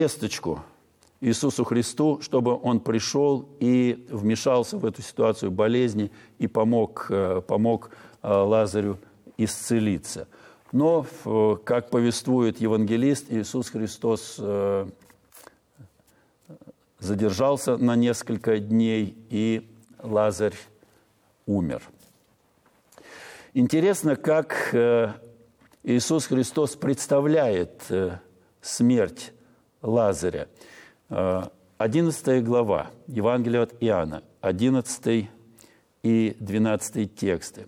весточку Иисусу Христу, чтобы Он пришел и вмешался в эту ситуацию болезни и помог Лазарю исцелиться. Но, как повествует евангелист, Иисус Христос задержался на несколько дней, и Лазарь умер. Интересно, как Иисус Христос представляет смерть Лазаря. 11 глава Евангелия от Иоанна, 11 и 12 тексты.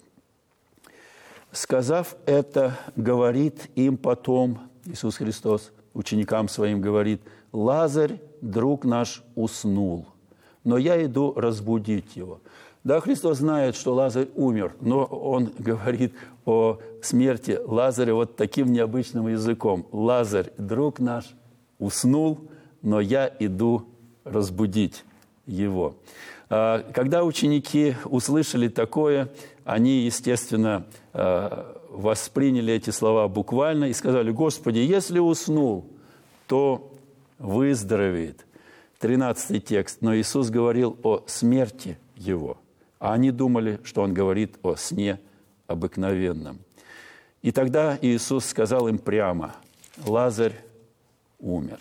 «Сказав это, говорит им потом, Иисус Христос ученикам своим говорит, Лазарь, друг наш, уснул, но я иду разбудить его». Да, Христос знает, что Лазарь умер, но Он говорит о смерти Лазаря вот таким необычным языком. «Лазарь, друг наш, уснул, но я иду разбудить его». Когда ученики услышали такое, они, естественно, восприняли эти слова буквально и сказали: «Господи, если уснул, то выздоровеет». 13 текст. «Но Иисус говорил о смерти его». А они думали, что Он говорит о сне обыкновенном. И тогда Иисус сказал им прямо: «Лазарь умер».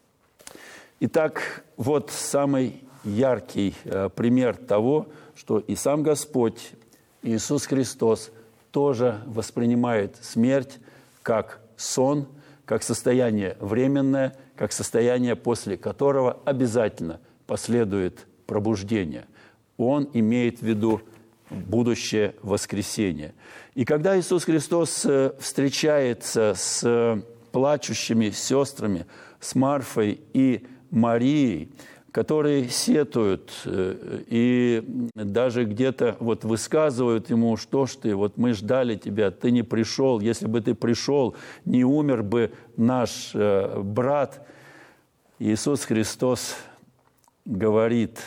Итак, вот самый яркий пример того, что и сам Господь, Иисус Христос, тоже воспринимает смерть как сон, как состояние временное, как состояние, после которого обязательно последует пробуждение. Он имеет в виду будущее воскресение. И когда Иисус Христос встречается с плачущими сестрами, с Марфой и Марией, которые сетуют и даже где-то вот высказывают ему: что ж ты, вот мы ждали тебя, ты не пришел, если бы ты пришел, не умер бы наш брат. Иисус Христос говорит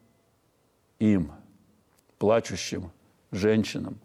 им, плачущим женщинам: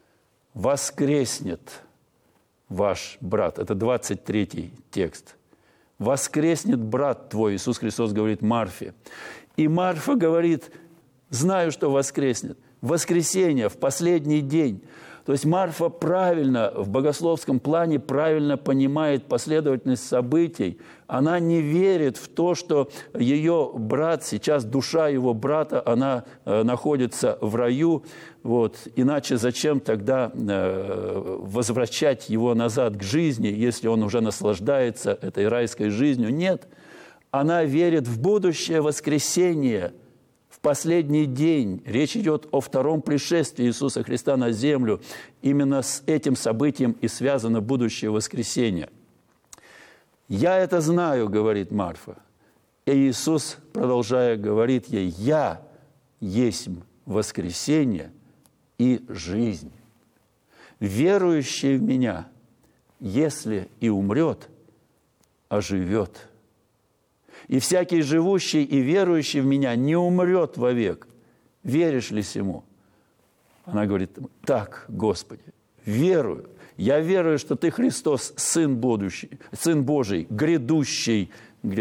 воскреснет ваш брат. Это 23 текст. Воскреснет брат твой, Иисус Христос говорит Марфе. И Марфа говорит: знаю, что воскреснет. Воскресенье в последний день. То есть Марфа правильно, в богословском плане правильно понимает последовательность событий. Она не верит в то, что ее брат, сейчас душа его брата, она находится в раю. Вот. Иначе зачем тогда возвращать его назад к жизни, если он уже наслаждается этой райской жизнью? Нет. Она верит в будущее воскресение, в последний день. Речь идет о втором пришествии Иисуса Христа на землю. Именно с этим событием и связано будущее воскресение. «Я это знаю», — говорит Марфа. И Иисус, продолжая, говорит ей: «Я есть воскресение и жизнь. Верующий в Меня, если и умрет, оживет. И всякий живущий и верующий в Меня не умрет вовек. Веришь ли сему?» Она говорит: «Так, Господи, верую. Я верую, что Ты Христос, Сын Божий, грядущий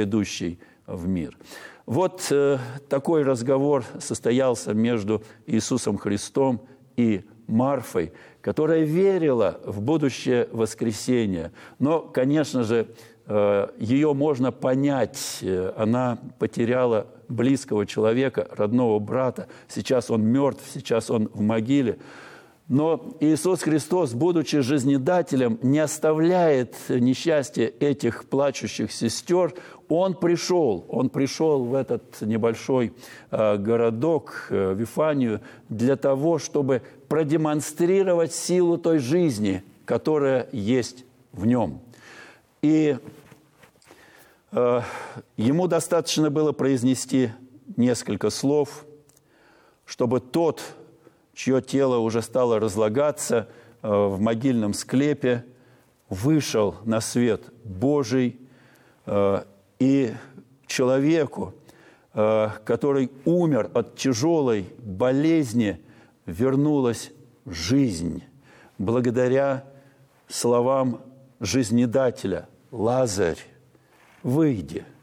в мир». Вот такой разговор состоялся между Иисусом Христом и Марфой, которая верила в будущее воскресение. Но, конечно же, ее можно понять. Она потеряла близкого человека, родного брата. Сейчас он мертв, сейчас он в могиле. Но Иисус Христос, будучи жизнедателем, не оставляет несчастья этих плачущих сестер. Он пришел в этот небольшой городок, Вифанию, для того, чтобы продемонстрировать силу той жизни, которая есть в нем. И ему достаточно было произнести несколько слов, чтобы тот, чье тело уже стало разлагаться в могильном склепе, вышел на свет Божий, и человеку, который умер от тяжелой болезни, вернулась жизнь благодаря словам жизнедателя: «Лазарь, выйди».